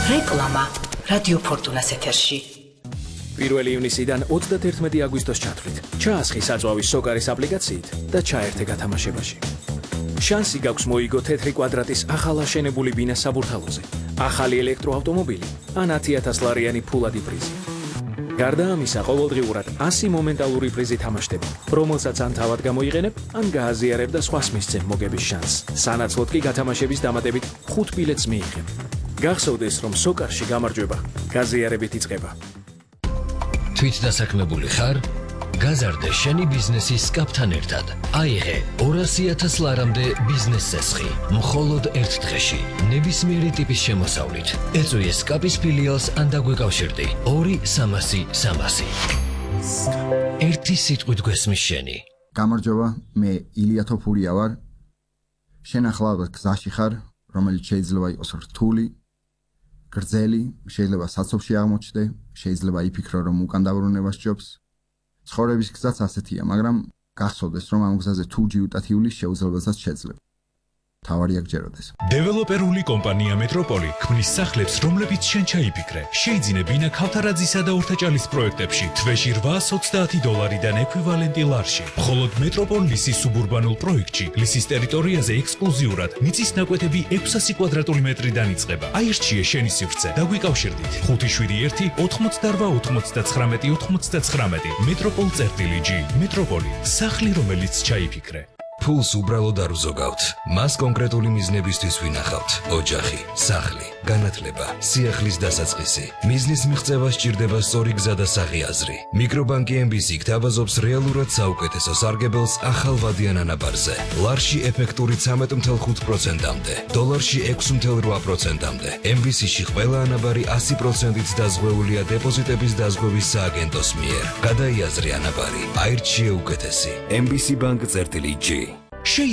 რეკლამა რადიო ფორტუნას ეთერში. 1 ივნისიდან 31 აგვისტოს ჩათვლით. ჩაასხი საწვავის სოკარის აპლიკაციით და ჩაერთე გათამაშებაში. შანსი გაქვს მოიგო თეთრი კვადრატის ახალ აშენებული ბინა საბურთალოზე, ახალი ელექტროავტომობილი ან 10,000 ლარიანი ფულადი პრიზი. გარდა ამისა, ყოველდღიურად 100 მომენტალური პრიზი თამაშდება, რომელსაც ან თავად გამოიყენებ, ან გააზიარებ და სხვას მისცემ მოგების შანსს. სანაცვლოდ კი გათამაშების დამატებით 5 ბილეთს მიიღებ. გახსოვდეს, რომ სოკარში გამარჯვება გაზიარებით იწყება. თვითდასაქმებული ხარ? გაზარდე შენი ბიზნესის კაპთან ერთად. აიღე 200,000 ლარამდე ბიზნეს წესხი. მხოლოდ ერთ დღეში, ნებისმიერი ტიპის შემოსავლით. ეწვიე სკაპის ფილიალს ან დაგვეკავშირდი 2-300-300. ერთი სიტყვით გვესმის შენი. გამარჯობა, მე ილია თოფურია ვარ. შენ ახლა გზაში ხარ, რომელიც შეიძლება იყოს რთული, გრძელი, შეიძლება საცობში აღმოჩნდე, შეიძლება იფიქრო, რომ უკან დაბრუნება სჯობს. ცხოვრების გზაც ასეთია, მაგრამ გახსოვდეს, რომ ამ გზაზე თუ ჯიუტად იulis შეუძლებელსაც შეძლებ. თავარია გჯეროდეს. დეველოპერული კომპანია მეტროპოლი ქმნის სახლებს, რომლებიც შენ ჩაიფიქრე. შეიძინე ბინა ქავთარაძისა და ორთაჭალის პროექტებში თვეში $820-დან ექვივალენტი ლარში. მხოლოდ მეტროპოლ ლისის სუბურბანულ პროექტში ლისის ტერიტორიაზე ექსკლუზიურად მიწის ნაკვეთები 600 კვადრატული მეტრიდან იწყება. აირჩიე შენი სივრცე. დაგვიკავშირდით 571-88-99-99 მეტროპოლ.g. მეტროპოლი, სახლი, რომელიც ჩაიფიქრე. ფულს უბრალოდ არ უზოგავთ. მას კონკრეტული მიზნებისთვის ვინახავთ. ოჯახი, სახლი, განათლება, სიახლის დასაწყისი. მიზნის მიღწევა სჭირდება სწორი გზა და საღი აზრი. მიკრობანკი MBC გთავაზობს რეალურად საუკეთესო სარგებელს ახალ ვადიან ანაბარზე. ლარში ეფექტური 13.5%-მდე, დოლარში 6.8%-მდე. MBC-ში ყველა ანაბარი 100%-ით დაზღვეულია დეპოზიტების დაზღვევის სააგენტოს მიერ. გადაიაზრე ანაბარი, აირჩიე უკეთესი. MBC Bank.g